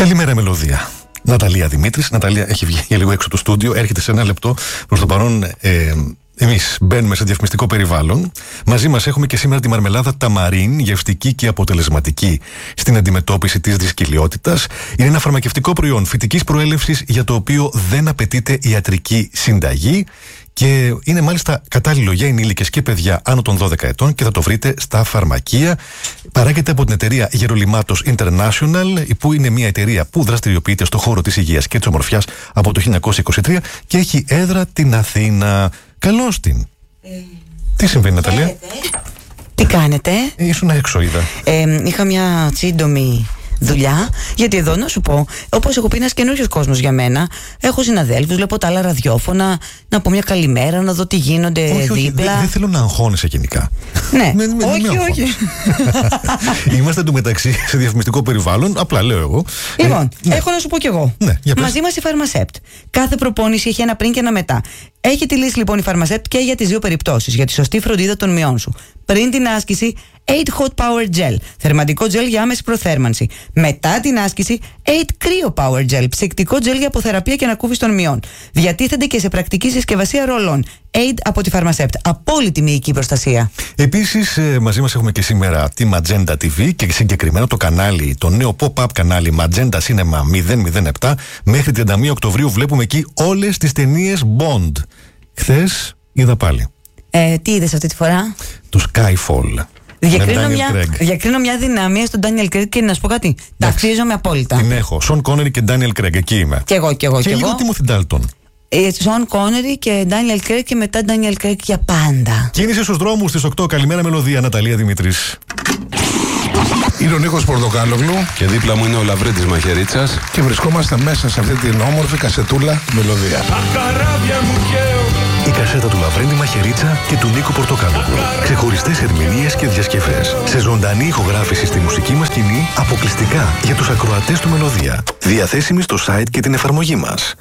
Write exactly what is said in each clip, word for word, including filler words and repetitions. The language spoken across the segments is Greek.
Καλημέρα, Μελωδία. Ναταλία Δημήτρης. Ναταλία έχει βγει για λίγο έξω του στούντιο. Έρχεται σε ένα λεπτό. Προς το παρόν, ε, εμείς μπαίνουμε σε διαφημιστικό περιβάλλον. Μαζί μας έχουμε και σήμερα τη μαρμελάδα Ταμαρίν, γευστική και αποτελεσματική στην αντιμετώπιση της δυσκυλιότητας. Είναι ένα φαρμακευτικό προϊόν φυτικής προέλευσης για το οποίο δεν απαιτείται ιατρική συνταγή. Και είναι μάλιστα κατάλληλο για ενήλικες και παιδιά άνω των δώδεκα ετών και θα το βρείτε στα φαρμακεία. Παράγεται από την εταιρεία Γερολιμάτος International, που είναι μια εταιρεία που δραστηριοποιείται στο χώρο της υγείας και της ομορφιάς από το χίλια εννιακόσια είκοσι τρία και έχει έδρα την Αθήνα. Καλώς την. Ε, Τι συμβαίνει, Ναταλία? Ε, Τι κάνετε? Ε, ήσουν έξω, είδα. Ε, είχα μια σύντομη δουλειά, γιατί εδώ να σου πω, όπως έχω πει, ένας καινούριος κόσμος για μένα. Έχω συναδέλφους, βλέπω τα άλλα ραδιόφωνα, να πω μια καλημέρα, να δω τι γίνονται όχι, όχι, δίπλα. Δεν δε θέλω να αγχώνεσαι γενικά. Ναι, με, με, όχι, με όχι. Είμαστε εντωμεταξύ σε διαφημιστικό περιβάλλον, απλά λέω εγώ. Λοιπόν, ε, ναι. έχω να σου πω κι εγώ. Ναι, μαζί μας η Pharmacept. Κάθε προπόνηση έχει ένα πριν και ένα μετά. Έχει τη λύση λοιπόν η Pharmacept και για τις δύο περιπτώσεις, για τη σωστή φροντίδα των μειών σου. Πριν την άσκηση, eight Hot Power Gel, θερμαντικό gel για άμεση προθέρμανση. Μετά την άσκηση, eight Cryo Power Gel, ψυκτικό gel για αποθεραπεία και ανακούφιση των μειών. Διατίθενται και σε πρακτική συσκευασία ρολών. Aid από τη Pharmacept. Απόλυτη μυϊκή προστασία. Επίσης, ε, μαζί μας έχουμε και σήμερα τη Magenta τι βι και συγκεκριμένα το κανάλι, το νέο pop-up κανάλι Magenta Cinema μηδέν μηδέν επτά. Μέχρι τριάντα μία Οκτωβρίου βλέπουμε εκεί όλες τις ταινίες Bond. Χθες είδα πάλι. Ε, τι είδες αυτή τη φορά? Το Skyfall. Διακρίνω μια, διακρίνω μια δυναμία στον Daniel Craig και να σου πω κάτι. Ταυτίζομαι απόλυτα. Την έχω. Sean Connery και Daniel Craig. Εκεί είμαι. Κι εγώ, κι εγώ. Και, κι λίγο εγώ. Timothy Dalton. Sean Connery και Daniel Craig και μετά Daniel Craig για πάντα. Κίνηση στους δρόμους στις οκτώ. Καλημέρα, Μελωδία. Ναταλία Δημήτρης. Είναι ο Νίκος Πορτοκάλογλου και δίπλα μου είναι ο Λαβρίτης Μαχαιρίτσας και βρισκόμαστε μέσα σε αυτή την όμορφη κασετούλα Μελωδία. Η κασέτα του Λαβρέντη Μαχαιρίτσα και του Νίκου Πορτοκάλογλου. Ξεχωριστές ερμηνείες και διασκευές. Σε ζωντανή ηχογράφηση στη μουσική μας σκηνή, αποκλειστικά για τους ακροατές του Μελωδία. Διαθέσιμη στο site και την εφαρμογή μας.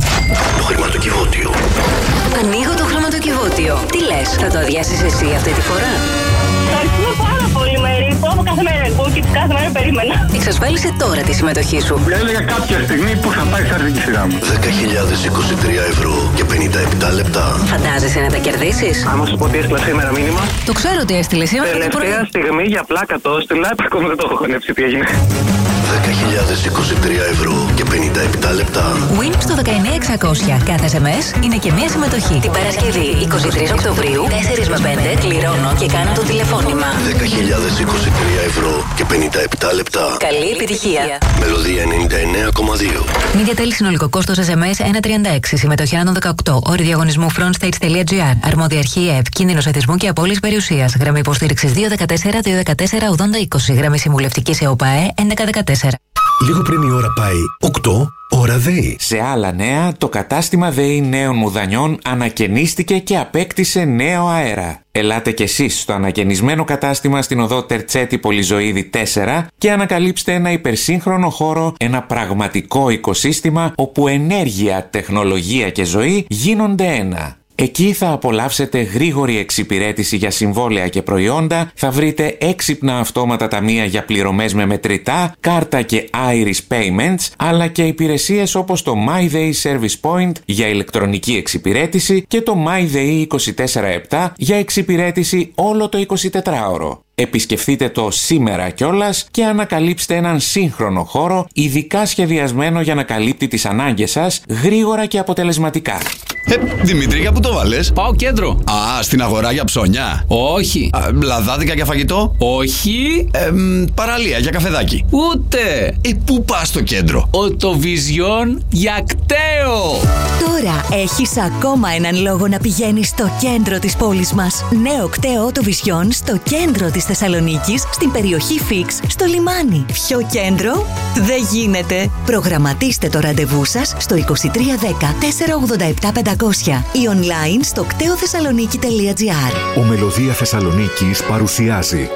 Το χρηματοκιβώτιο. Ανοίγω το χρηματοκιβώτιο. Τι λες, θα το αδειάσεις εσύ αυτή τη φορά? Ευχαριστούμε πάρα πολύ, Μέρη. Που από κάθε μέρα ακούω και κάθε μέρα περίμενα. Εξασφάλισε τώρα τη συμμετοχή σου. Έλεγα κάποια στιγμή που θα πάει σαν τη σειρά μου. δέκα χιλιάδες είκοσι τρία ευρώ και πενήντα επτά λεπτά. Φαντάζεσαι να τα κερδίσεις? Άμα σου πω ότι έστειλα σήμερα μήνυμα. Το ξέρω ότι έστειλε σήμερα. Τελευταία στιγμή για πλάκα το έστειλα. Ακόμα δεν το έχω χωνέψει τι έγινε. δέκα χιλιάδες είκοσι τρία ευρώ και πενήντα επτά λεπτά. Win στο δεκαεννιά εξακόσια. Κάθε ες εμ ες είναι και μία συμμετοχή. Την Παρασκευή εικοστή τρίτη Οκτωβρίου, τέσσερα με πέντε, κληρώνω και κάνω το τηλεφώνημα. δέκα χιλιάδες είκοσι τρία ευρώ και πενήντα επτά λεπτά. Καλή επιτυχία. Μελωδία ενενήντα εννέα κόμμα δύο. Media Tel, συνολικό κόστος ες εμ ες ένα τριάντα έξι. Συμμετοχή άνω δεκαοκτώ. Όροι διαγωνισμού frontstage.gr. Αρμόδια αρχή ΕΕΠ. Κίνδυνος εθισμού και απώλειας περιουσίας. Γραμμή υποστήριξης δύο δεκατέσσερα δύο δεκατέσσερα ογδόντα είκοσι. Γραμμή συμβουλευτικής ΕΟΠΑΕ έντεκα δεκατέσσερα. Λίγο πριν η ώρα πάει οκτώ, ώρα ΔΕΗ. Σε άλλα νέα, το κατάστημα ΔΕΗ Νέων Μουδανιών ανακαινίστηκε και απέκτησε νέο αέρα. Ελάτε κι εσείς στο ανακαινισμένο κατάστημα στην οδό Τερτσέτη Πολυζωίδη τέσσερα και ανακαλύψτε ένα υπερσύγχρονο χώρο, ένα πραγματικό οικοσύστημα όπου ενέργεια, τεχνολογία και ζωή γίνονται ένα. Εκεί θα απολαύσετε γρήγορη εξυπηρέτηση για συμβόλαια και προϊόντα, θα βρείτε έξυπνα αυτόματα ταμεία για πληρωμές με μετρητά, κάρτα και Iris Payments, αλλά και υπηρεσίες όπως το MyDay Service Point για ηλεκτρονική εξυπηρέτηση και το MyDay είκοσι τέσσερα επτά για εξυπηρέτηση όλο το εικοσιτετράωρο. Επισκεφτείτε το σήμερα κιόλας και ανακαλύψτε έναν σύγχρονο χώρο ειδικά σχεδιασμένο για να καλύπτει τις ανάγκες σας γρήγορα και αποτελεσματικά. Ε, Δημήτρη, για πού το βάλες? Πάω κέντρο. Α, στην αγορά για ψώνια. Όχι. Α, λαδάδικα για φαγητό. Όχι. Ε, μ, παραλία για καφεδάκι. Ούτε. Ε, πού πας στο κέντρο? Οτοβιζιόν για κταίο. Τώρα έχεις ακόμα έναν λόγο να πηγαίνεις στο κέντρο της πόλης μας. Νέο κταίο Οτοβιζιόν στο κέντρο της Θεσσαλονίκης, στην περιοχή Φίξ, στο λιμάνι. Πιο κέντρο δεν γίνεται. Προγραμματίστε το ραντεβού σας στο είκοσι τρία δέκα τετρακόσια ογδόντα επτά πεντακόσια ή online στο κταίο θεσσαλονίκη τελεία τζι άρ. Ο Μελωδία Θεσσαλονίκης παρουσιάζει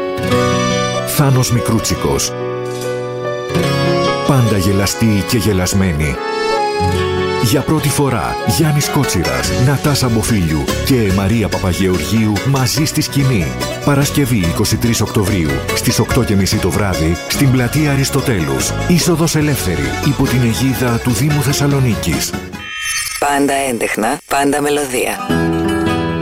Θάνος Μικρούτσικος. Πάντα γελαστή και γελασμένη. Για πρώτη φορά, Γιάννης Κότσιρας, Νατάσα Μποφίλιου και Μαρία Παπαγεωργίου μαζί στη σκηνή. Παρασκευή εικοστή τρίτη Οκτωβρίου στις οκτώ και μισή το βράδυ στην πλατεία Αριστοτέλους. Είσοδος ελεύθερη υπό την αιγίδα του Δήμου Θεσσαλονίκης. Πάντα έντεχνα, πάντα μελωδία.